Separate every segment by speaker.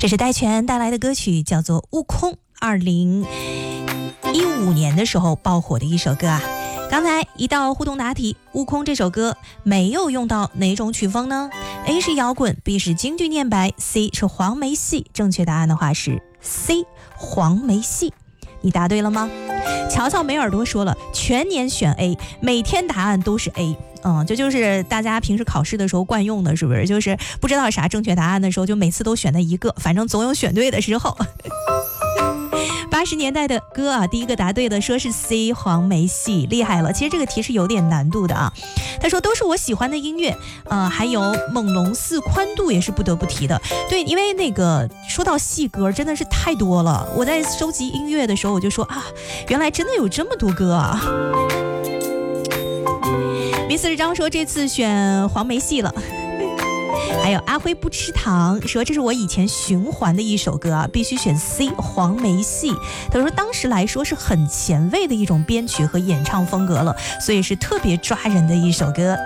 Speaker 1: 这是戴荃带来的歌曲，叫做《悟空》，2015年的时候爆火的一首歌啊。刚才一道互动答题，《悟空》这首歌没有用到哪种曲风呢？ A 是摇滚， B 是京剧念白， C 是黄梅戏。正确答案的话是 C 黄梅戏。你答对了吗？乔乔没耳朵说了，全年选 A， 每天答案都是 A。这就是大家平时考试的时候惯用的，是不是？就是不知道啥正确答案的时候，就每次都选那一个，反正总有选对的时候。80年代的歌啊，第一个答对的说是 C 黄梅戏，厉害了。其实这个题是有点难度的啊。他说都是我喜欢的音乐，还有猛龙寺宽度也是不得不提的。对，因为那个说到戏歌真的是太多了。我在收集音乐的时候，我就说啊，原来真的有这么多歌啊。Miss 张说这次选黄梅戏了。还有阿辉不吃糖说这是我以前循环的一首歌啊，必须选 C 黄梅戏。他说当时来说是很前卫的一种编曲和演唱风格了，所以是特别抓人的一首歌。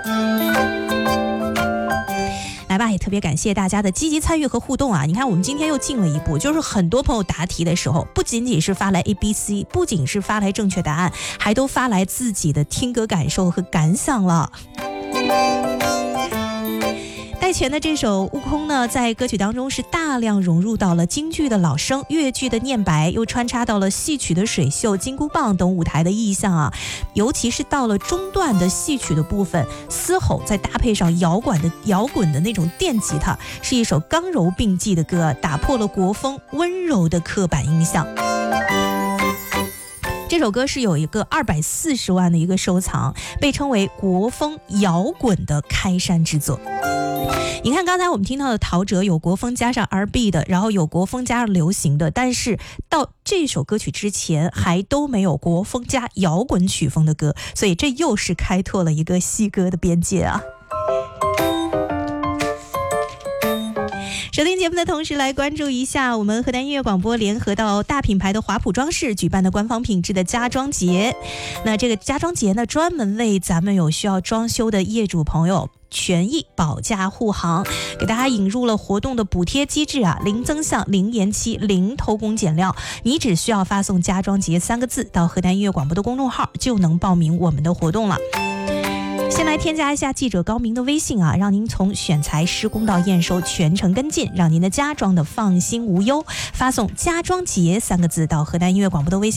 Speaker 1: 来吧，也特别感谢大家的积极参与和互动啊！你看我们今天又进了一步，就是很多朋友答题的时候不仅仅是发来 ABC， 不仅是发来正确答案，还都发来自己的听歌感受和感想了。戴荃的这首《悟空》呢，在歌曲当中是大量融入到了京剧的老生、粤剧的念白，又穿插到了戏曲的水袖、金箍棒等舞台的意象啊。尤其是到了中段的戏曲的部分，嘶吼再搭配上摇滚的那种电吉他，是一首刚柔并济的歌，打破了国风温柔的刻板印象。这首歌是有一个240万的一个收藏，被称为国风摇滚的开山之作。你看刚才我们听到的陶喆有国风加上 R&B 的，然后有国风加上流行的，但是到这首歌曲之前还都没有国风加摇滚曲风的歌，所以这又是开拓了一个戏歌的边界啊。收听节目的同时，来关注一下我们河南音乐广播联合到大品牌的华普装饰举办的官方品质的家装节。那这个家装节呢，专门为咱们有需要装修的业主朋友权益保驾护航，给大家引入了活动的补贴机制啊，零增项、零延期、零偷工减料。你只需要发送家装节3个字到河南音乐广播的公众号，就能报名我们的活动了。先来添加一下记者高明的微信啊，让您从选材、施工到验收全程跟进，让您的家装的放心无忧。发送家装节3个字到河南音乐广播的微信